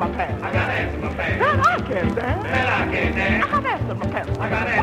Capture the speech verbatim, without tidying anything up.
my pants. I got ants in my pants. Well, I can dance. Well, I can't dance. I got ants in my pants. I got ants